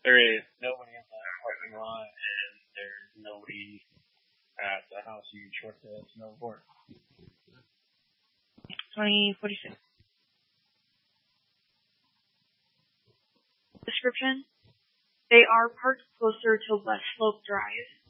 There is nobody in the parking lot, and there's nobody at the house you short the snowboard. 2046. Description: they are parked closer to West Slope Drive.